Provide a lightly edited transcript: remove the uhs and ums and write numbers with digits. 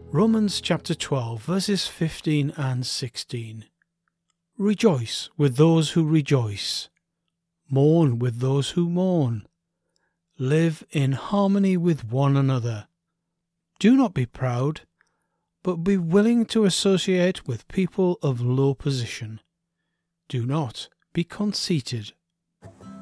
Romans chapter 12, verses 15 and 16. Rejoice with those who rejoice. Mourn with those who mourn. Live in harmony with one another. Do not be proud, but be willing to associate with people of low position. Do not be conceited.